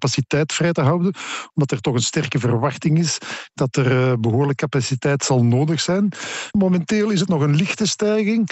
capaciteit vrij te houden, omdat er toch een sterke verwachting is dat er behoorlijk capaciteit zal nodig zijn. Momenteel is het nog een lichte stijging,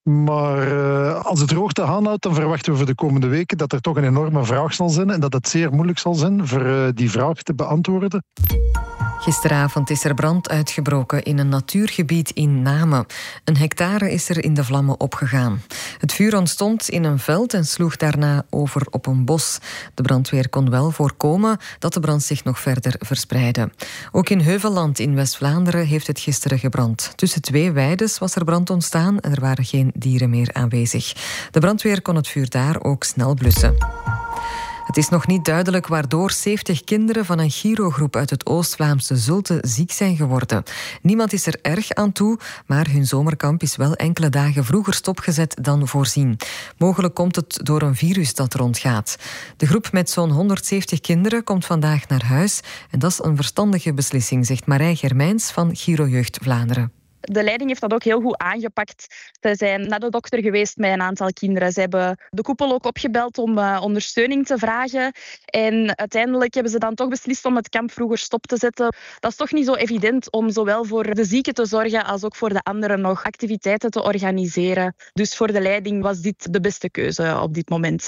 maar als het droogte aanhoudt, dan verwachten we voor de komende weken dat er toch een enorme vraag zal zijn en dat het zeer moeilijk zal zijn voor die vraag te beantwoorden. Gisteravond is er brand uitgebroken in een natuurgebied in Namen. 1 hectare is er in de vlammen opgegaan. Het vuur ontstond in een veld en sloeg daarna over op een bos. De brandweer kon wel voorkomen dat de brand zich nog verder verspreidde. Ook in Heuvelland in West-Vlaanderen heeft het gisteren gebrand. Tussen 2 weides was er brand ontstaan en er waren geen dieren meer aanwezig. De brandweer kon het vuur daar ook snel blussen. Het is nog niet duidelijk waardoor 70 kinderen van een Giro-groep uit het Oost-Vlaamse Zulte ziek zijn geworden. Niemand is er erg aan toe, maar hun zomerkamp is wel enkele dagen vroeger stopgezet dan voorzien. Mogelijk komt het door een virus dat rondgaat. De groep met zo'n 170 kinderen komt vandaag naar huis en dat is een verstandige beslissing, zegt Marij Germijns van Giro Jeugd Vlaanderen. De leiding heeft dat ook heel goed aangepakt. Ze zijn naar de dokter geweest met een aantal kinderen. Ze hebben de koepel ook opgebeld om ondersteuning te vragen. En uiteindelijk hebben ze dan toch beslist om het kamp vroeger stop te zetten. Dat is toch niet zo evident om zowel voor de zieken te zorgen als ook voor de anderen nog activiteiten te organiseren. Dus voor de leiding was dit de beste keuze op dit moment.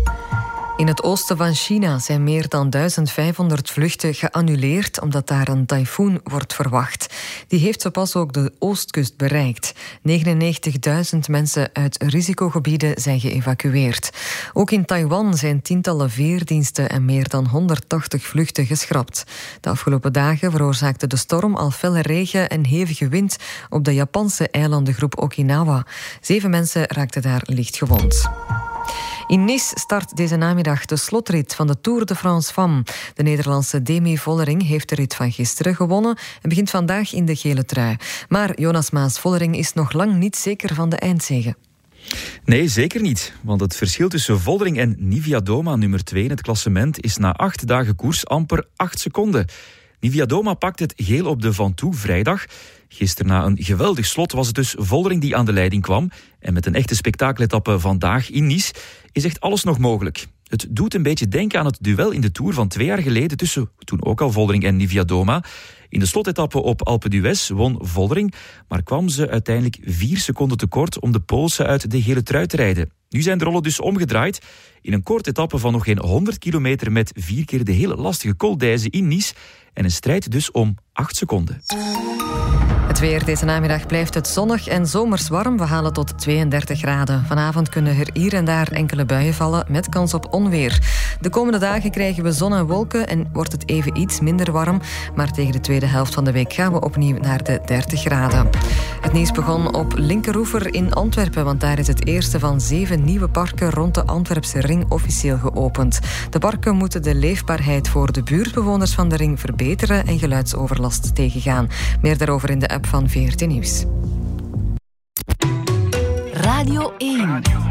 In het oosten van China zijn meer dan 1500 vluchten geannuleerd omdat daar een tyfoon wordt verwacht. Die heeft zo pas ook de oostkust bereikt. 99.000 mensen uit risicogebieden zijn geëvacueerd. Ook in Taiwan zijn tientallen veerdiensten en meer dan 180 vluchten geschrapt. De afgelopen dagen veroorzaakte de storm al felle regen en hevige wind op de Japanse eilandengroep Okinawa. 7 mensen raakten daar licht gewond. In Nice start deze namiddag de slotrit van de Tour de France Femmes. De Nederlandse Demi Vollering heeft de rit van gisteren gewonnen en begint vandaag in de gele trui. Maar Jonas Maas-Vollering is nog lang niet zeker van de eindzege. Nee, zeker niet. Want het verschil tussen Vollering en Niewiadoma, nummer 2 in het klassement, is na 8 dagen koers amper 8 seconden. Niewiadoma pakt het geel op de Ventoux vrijdag. Gisteren na een geweldig slot was het dus Vollering die aan de leiding kwam. En met een echte spektakeletappe vandaag in Nice is echt alles nog mogelijk. Het doet een beetje denken aan het duel in de Tour van 2 jaar geleden tussen toen ook al Vollering en Niewiadoma. In de slotetappe op Alpe d'Huez won Vollering, maar kwam ze uiteindelijk 4 seconden tekort om de Poolse uit de gele trui te rijden. Nu zijn de rollen dus omgedraaid. In een korte etappe van nog geen 100 kilometer met 4 keer de hele lastige Col d'Huez in Nice. En een strijd dus om 8 seconden. Het weer deze namiddag blijft het zonnig en zomers warm. We halen tot 32 graden. Vanavond kunnen er hier en daar enkele buien vallen met kans op onweer. De komende dagen krijgen we zon en wolken en wordt het even iets minder warm. Maar tegen de tweede helft van de week gaan we opnieuw naar de 30 graden. Het nieuws begon op Linkeroever in Antwerpen, want daar is het eerste van 7 nieuwe parken rond de Antwerpse ring officieel geopend. De parken moeten de leefbaarheid voor de buurtbewoners van de ring verbeteren en geluidsoverlast tegengaan. Meer daarover in de app van VRT Nieuws. Radio 1